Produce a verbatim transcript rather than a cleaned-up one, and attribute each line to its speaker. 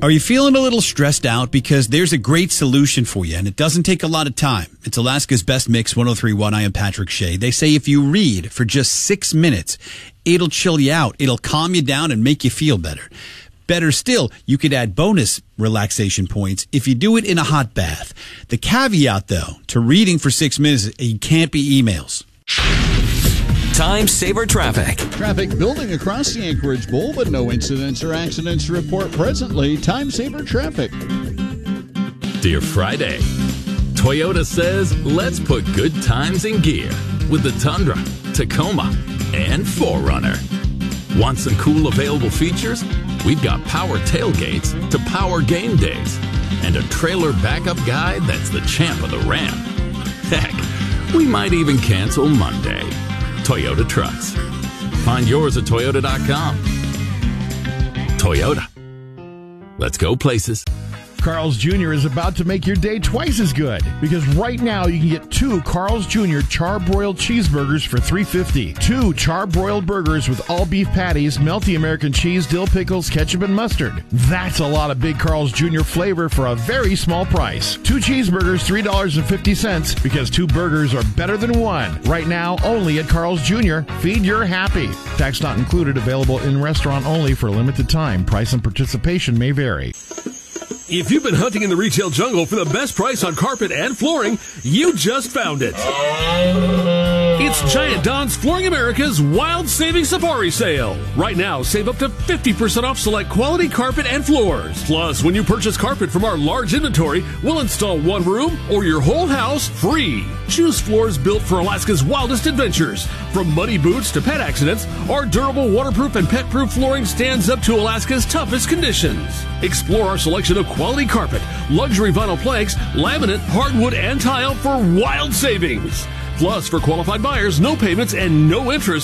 Speaker 1: Are you feeling a little stressed out? Because there's a great solution for you, and it doesn't take a lot of time. It's Alaska's Best Mix one oh three point one. I am Patrick Shea. They say if you read for just six minutes, it'll chill you out. It'll calm you down and make you feel better. Better still, you could add bonus relaxation points if you do it in a hot bath. The caveat, though, to reading for six minutes, it can't be emails.
Speaker 2: Time Saver Traffic.
Speaker 3: Traffic building across the Anchorage Bowl, but no incidents or accidents to report presently. Time Saver Traffic.
Speaker 4: Dear Friday, Toyota says let's put good times in gear with the Tundra, Tacoma, and four runner. Want some cool available features? We've got power tailgates to power game days and a trailer backup guide that's the champ of the ramp. Heck, we might even cancel Monday. Toyota Trucks. Find yours at toyota dot com. Toyota. Let's go places.
Speaker 5: Carl's Junior is about to make your day twice as good because right now you can get two Carl's Junior charbroiled cheeseburgers for three fifty. Two charbroiled burgers with all beef patties, melty American cheese, dill pickles, ketchup, and mustard. That's a lot of big Carl's Junior flavor for a very small price. Two cheeseburgers, three dollars and fifty cents because two burgers are better than one. Right now, only at Carl's Junior Feed your happy. Tax not included. Available in restaurant only for a limited time. Price and participation may vary.
Speaker 6: If you've been hunting in the retail jungle for the best price on carpet and flooring, you just found it. It's Giant Don's Flooring America's Wild Saving Safari Sale. Right now, save up to fifty percent off select quality carpet and floors. Plus, when you purchase carpet from our large inventory, we'll install one room or your whole house free. Choose floors built for Alaska's wildest adventures. From muddy boots to pet accidents, our durable, waterproof, and pet-proof flooring stands up to Alaska's toughest conditions. Explore our selection of quality carpet, luxury vinyl planks, laminate, hardwood, and tile for wild savings. Plus, for qualified buyers, no payments and no interest